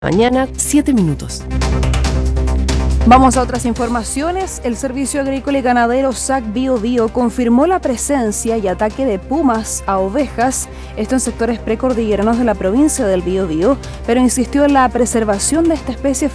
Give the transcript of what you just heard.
Mañana, 7 minutos. Vamos a otras informaciones. El Servicio Agrícola y Ganadero SAC Biobío confirmó la presencia y ataque de pumas a ovejas, esto en sectores precordilleranos de la provincia del Biobío, pero insistió en la preservación de esta especie